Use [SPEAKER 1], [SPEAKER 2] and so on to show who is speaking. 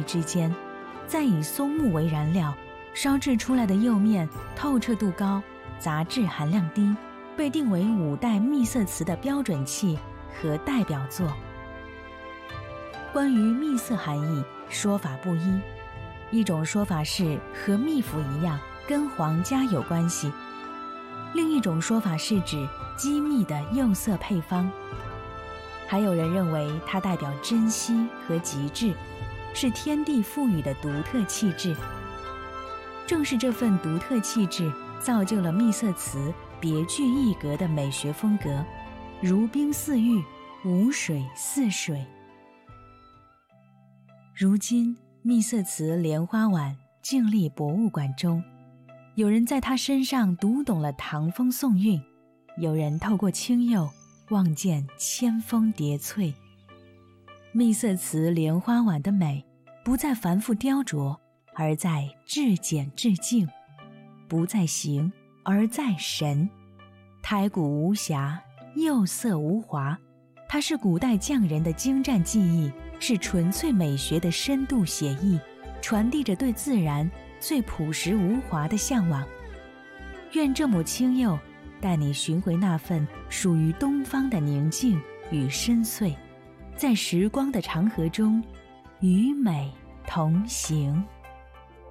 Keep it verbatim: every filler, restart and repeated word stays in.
[SPEAKER 1] 之间，再以松木为燃料，烧制出来的釉面透彻度高，杂质含量低，被定为五代秘色瓷的标准器和代表作。关于秘色含义，说法不一，一种说法是和秘符一样，跟皇家有关系；另一种说法是指机密的釉色配方。还有人认为它代表珍惜和极致，是天地赋予的独特气质。正是这份独特气质，造就了秘色瓷别具一格的美学风格，如冰似玉，无水似水。如今秘色瓷莲花碗静立博物馆中，有人在它身上读懂了唐风宋韵，有人透过青釉望见千峰叠翠。秘色瓷莲花碗的美，不在繁复雕琢，而在至简至静；不在形，而在神。胎骨无瑕，釉色无华，它是古代匠人的精湛技艺，是纯粹美学的深度写意，传递着对自然最朴实无华的向往。愿这抹青釉带你寻回那份属于东方的宁静与深邃，在时光的长河中与美同行。